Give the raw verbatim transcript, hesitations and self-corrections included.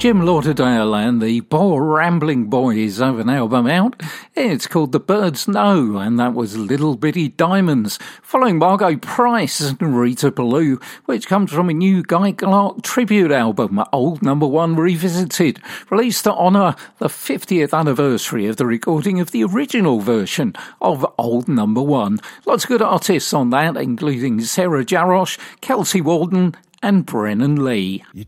Jim Lauderdale and the Poor Rambling Boys have an album out. It's called The Birds Know, and that was Little Bitty Diamonds, following Margot Price and Rita Ballou, which comes from a new Guy Clark tribute album, Old Number One Revisited, released to honour the fiftieth anniversary of the recording of the original version of Old Number One. Lots of good artists on that, including Sarah Jarosz, Kelsey Walden and Brennan Lee.